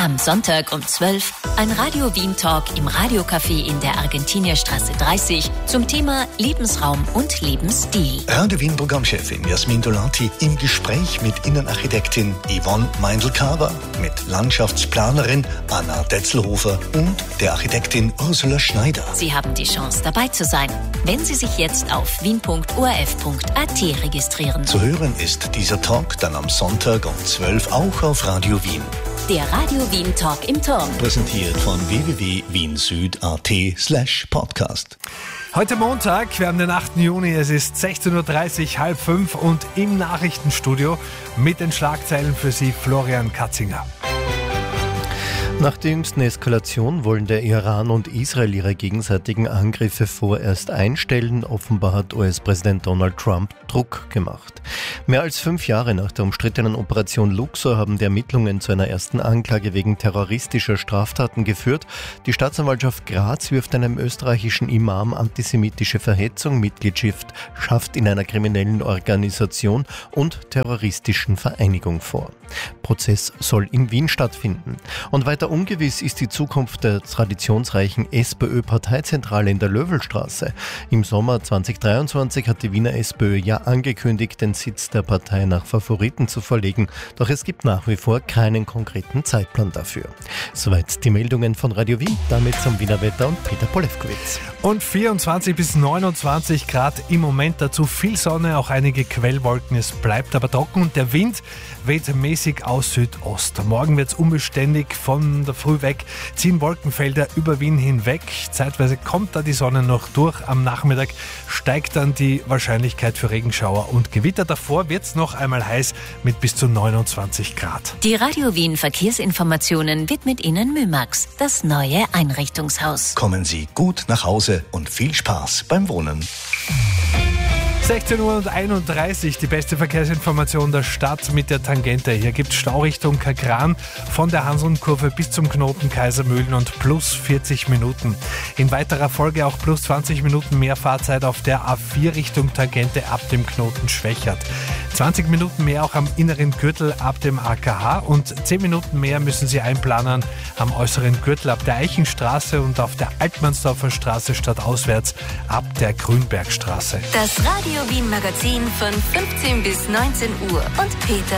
Am Sonntag um 12 ein Radio Wien Talk im Radiocafé in der Argentinierstraße 30 zum Thema Lebensraum und Lebensstil. Radio Wien Programmchefin Jasmin Dolati im Gespräch mit Innenarchitektin Yvonne Meindl-Kaber, mit Landschaftsplanerin Anna Detzelhofer und der Architektin Ursula Schneider. Sie haben die Chance, dabei zu sein, wenn Sie sich jetzt auf wien.orf.at registrieren. Zu hören ist dieser Talk dann am Sonntag um 12 auch auf Radio Wien. Der Radio Wien Talk im Turm. Präsentiert von www.wiensüd.at/podcast. Heute Montag, wir haben den 8. Juni, es ist 16.30 Uhr, 16:30 und im Nachrichtenstudio mit den Schlagzeilen für Sie Florian Katzinger. Nach der jüngsten Eskalation wollen der Iran und Israel ihre gegenseitigen Angriffe vorerst einstellen. Offenbar hat US-Präsident Donald Trump Druck gemacht. Mehr als 5 Jahre nach der umstrittenen Operation Luxor haben die Ermittlungen zu einer ersten Anklage wegen terroristischer Straftaten geführt. Die Staatsanwaltschaft Graz wirft einem österreichischen Imam antisemitische Verhetzung, Mitgliedschaft in einer kriminellen Organisation und terroristischen Vereinigung vor. Prozess soll in Wien stattfinden. Und weiter ungewiss ist die Zukunft der traditionsreichen SPÖ-Parteizentrale in der Löwelstraße. Im Sommer 2023 hat die Wiener SPÖ ja angekündigt, den Sitz der Partei nach Favoriten zu verlegen. Doch es gibt nach wie vor keinen konkreten Zeitplan dafür. Soweit die Meldungen von Radio Wien. Damit zum Wiener Wetter und Peter Polewkowitz. Und 24 bis 29 Grad im Moment, dazu viel Sonne, auch einige Quellwolken. Es bleibt aber trocken und der Wind weht mäßig aus Südost. Morgen wird es unbeständig, von der Früh weg ziehen Wolkenfelder über Wien hinweg. Zeitweise kommt da die Sonne noch durch. Am Nachmittag steigt dann die Wahrscheinlichkeit für Regenschauer und Gewitter. Davor wird es noch einmal heiß mit bis zu 29 Grad. Die Radio Wien Verkehrsinformationen widmet Ihnen Mymax, das neue Einrichtungshaus. Kommen Sie gut nach Hause und viel Spaß beim Wohnen. 16:31 Uhr, die beste Verkehrsinformation der Stadt mit der Tangente. Hier gibt es Staurichtung Kagran von der Hanselnkurve bis zum Knoten Kaisermühlen und plus 40 Minuten. In weiterer Folge auch plus 20 Minuten mehr Fahrzeit auf der A4 Richtung Tangente ab dem Knoten Schwächert. 20 Minuten mehr auch am inneren Gürtel ab dem AKH und 10 Minuten mehr müssen Sie einplanen am äußeren Gürtel ab der Eichenstraße und auf der Altmannsdorfer Straße stadtauswärts ab der Grünbergstraße. Das Radio Wien Magazin von 15 bis 19 Uhr und Peter